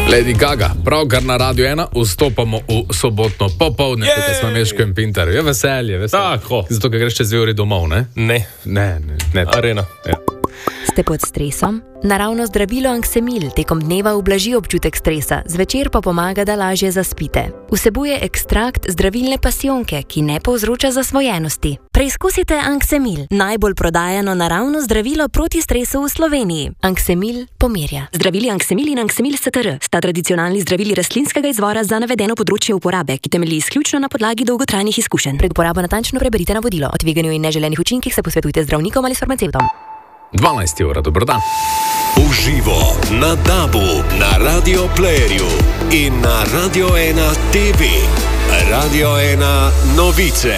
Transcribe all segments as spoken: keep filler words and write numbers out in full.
Lady Gaga, pravkar na Radio ena vstopamo v sobotno popoldne, tukaj smo Meško in Pintar. Je veselje, veselje. Tako. Zato, ker greš čez dve uri domov, ne? Ne. Ne, ne, ne. Arena. Ja. Ste pod stresom? Naravno zdravilo Anksemil tekom dneva ublaži občutek stresa, zvečer pa pomaga, da lažje zaspite. Vsebuje ekstrakt zdravilne pasijonke, ki ne povzroča zasvojenosti. Preizkusite Anksemil, najbolj prodajano naravno zdravilo proti stresu v Sloveniji. Anksemil pomirja. Zdravili Anksemil in Anksemil S T R sta tradicionalni zdravili rastlinskega izvora za navedeno področje uporabe, ki temelji izključno na podlagi dolgotrajnih izkušenj. Pred uporabo natančno preberite navodilo. O tveganju in neželenih učinkih se posvetujte z zdravnikom ali s farmacevtom. dvanajst ura, dober dan. Uživo na Dabu, na Radio Playerju in na Radio ena T V. Radio ena novice.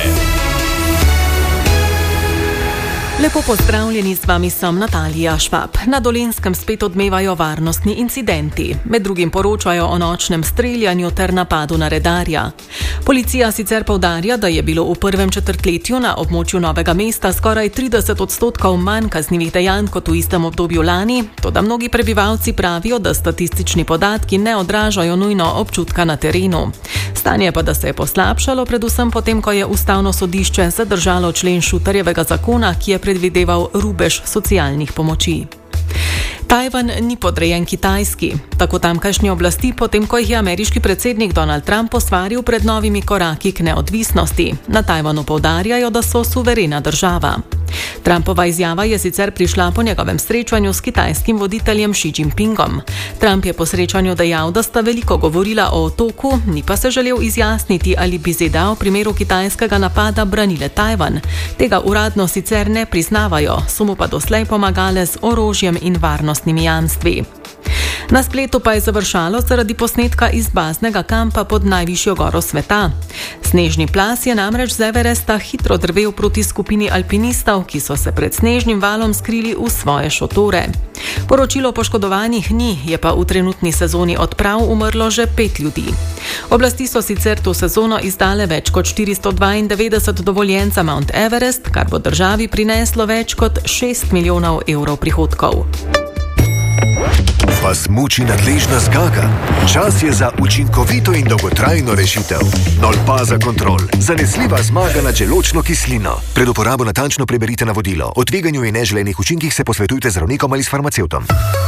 Lepo pozdravljeni, z vami sem Natalija Švab. Na Dolenjskem spet odmevajo varnostni incidenti. Med drugim poročajo o nočnem streljanju ter napadu na redarja. Policija sicer poudarja, da je bilo v prvem četrtletju na območju Novega mesta skoraj trideset odstotkov manj kaznivih dejanj kot v istem obdobju lani, toda mnogi prebivalci pravijo, da statistični podatki ne odražajo nujno občutka na terenu. Stanje pa, da se je poslabšalo, predvsem potem, ko je Ustavno sodišče zadržalo člen Šutarjevega zakona, ki je predvideval rubež socialnih pomoči. Tajvan ni podrejen Kitajski. Tako tamkajšnje oblasti, potem ko jih je ameriški predsednik Donald Trump posvaril pred novimi koraki k neodvisnosti. Na Tajvanu poudarjajo, da so suverena država. Trumpova izjava je sicer prišla po njegovem srečanju s kitajskim voditeljem Xi Jinpingom. Trump je po srečanju dejal, da sta veliko govorila o otoku, ni pa se želel izjasniti, ali bi Z D A v primeru kitajskega napada branile Tajvan. Tega uradno sicer ne priznavajo, so mu pa doslej pomagale z orožjem in varnostnimi jamstvi. Na spletu pa je završalo zaradi posnetka iz baznega kampa pod najvišjo goro sveta. Snežni plas je namreč z Everesta hitro drvel proti skupini alpinistov, ki so se pred snežnim valom skrili v svoje šotore. Poročilo poškodovanih ni, je pa v trenutni sezoni odprav umrlo že pet ljudi. Oblasti so sicer to sezono izdale več kot štiristo dvaindevetdeset dovoljenj za Mount Everest, kar bo državi prineslo več kot šest milijonov evrov prihodkov. Vas muči nadležna zgaga? Čas je za učinkovito in dolgotrajno rešitev. Nolpaza Kontrol. Zanesljiva zmaga nad želodčno kislino. Pred uporabo natančno preberite navodilo. O tveganju in neželenih učinkih se posvetujte z zdravnikom ali s farmacevtom.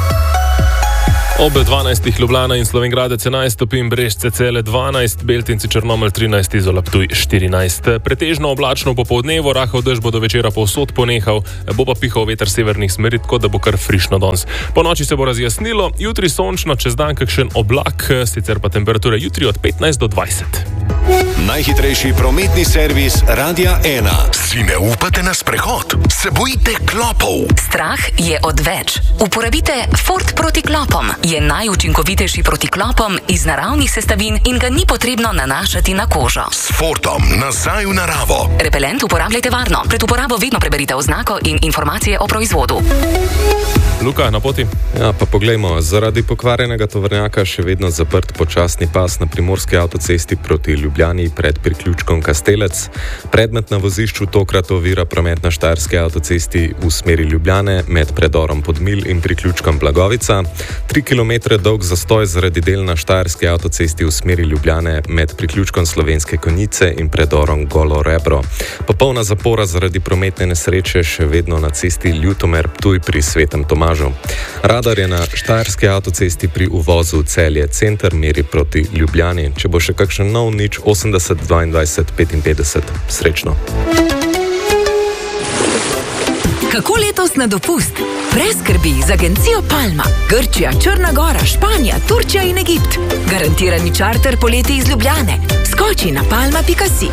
Ob dvanajstih Ljubljana in Slovenj Gradec enajst stopinj, Brežice Cele dvanajst, Beltinci Črnomelj trinajst, Izola Ptuj štirinajst. Pretežno oblačno popoldnevo, rahel dež bo do večera povsod ponehal, bo pa pihal veter severnih smeri, tako da bo kar frišno danes. Po noči se bo razjasnilo, jutri sončno, čez dan kakšen oblak, sicer pa temperature jutri od petnajst do dvajset. Najhitrejši prometni servis Radia ena. Si ne upate na sprehod? Se bojite klopov? Strah je odveč. Uporabite Ford proti klopom. Je najučinkovitejši proti klopom iz naravnih sestavin in ga ni potrebno nanašati na kožo. S Fordom nazaj v naravo. Repelent uporabljajte varno. Pred uporabo vedno preberite oznako in informacije o proizvodu. Luka, na poti? Ja, pa poglejmo. Zaradi pokvarjenega tovornjaka še vedno zaprt počasni pas na primorski avtocesti proti Ljubljani pred priključkom Kastelec. Predmet na vozišču tokrat ovira promet na štajerski avtocesti v smeri Ljubljane med predorom Podmilj in priključkom Blagovica. Tri kilometre dolg zastoj zaradi del na štajerski avtocesti v smeri Ljubljane med priključkom Slovenske Konjice in predorom Golo Rebro. Popolna zapora zaradi prometne nesreče še vedno na cesti Ljutomer Ptuj pri Svetem Tomažu. Radar je na štajerski avtocesti pri uvozu Celje center meri proti Ljubljani. Če bo še kakšen nov, nič osemdeset dvaindvajset petinpetdeset. Srečno. Kako letos na dopust? Brez skrbi z agencijo Palma. Grčija, Črna Gora, Španija, Turčija in Egipt. Garantirani čarter poleti iz Ljubljane. Skoči na palma pika si.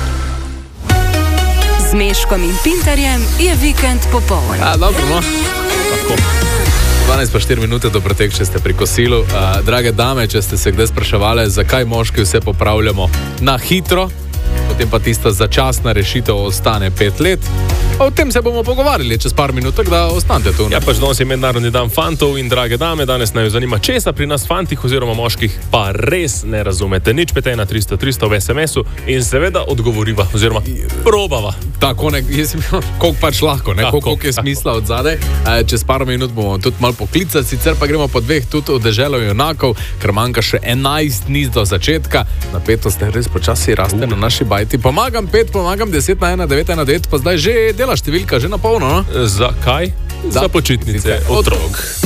Z Meškom in Pintarjem je vikend popoln. A, dobro, no. Tako. dvanajst pa štiri minute do pretek, če ste pri kosilu. Uh, drage dame, če ste se kdaj spraševali, zakaj moški vse popravljamo na hitro, potem pa tista začasna rešitev ostane pet let. O tem se bomo pogovarjali čez par minut, tako da ostanite tu. Ja, pač danes je mednarodni dan fantov in drage dame, danes naj jo zanima, česa pri nas fantih oziroma moških pa res ne razumete. Nič pet ena tristo tristo v es em esu in seveda odgovoriva oziroma probava. Tako, ne, jaz sem koliko pač lahko, ne, koliko je smisla od zadaj. E, čez par minut bomo tudi malo poklicati, sicer pa gremo po dveh tudi v deželo junakov, ker manjka še enajst dni do začetka. Napetost je res počasi raste uh. na naši bajti. Pomagam pet, pomagam deset na ena, devet ena devet, pa zdaj že dela številka, že na polno, no? Zakaj? Za, Za počitnice otrok.